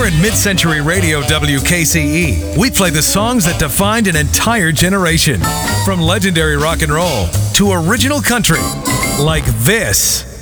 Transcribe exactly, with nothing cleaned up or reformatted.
Here at Mid-Century Radio W K C E, we play the songs that defined an entire generation. From legendary rock and roll to original country, like this.